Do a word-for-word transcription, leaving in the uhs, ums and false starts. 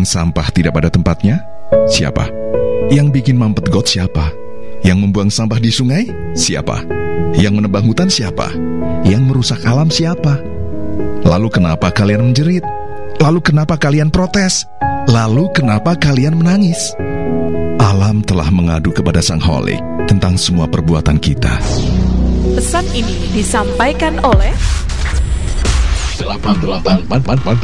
membuang sampah tidak pada tempatnya? Siapa? Yang bikin mampet got siapa? Yang membuang sampah di sungai? Siapa? Yang menebang hutan siapa? Yang merusak alam siapa? Lalu kenapa kalian menjerit? Lalu kenapa kalian protes? Lalu kenapa kalian menangis? Alam telah mengadu kepada Sang Holik tentang semua perbuatan kita. Pesan ini disampaikan oleh delapan delapan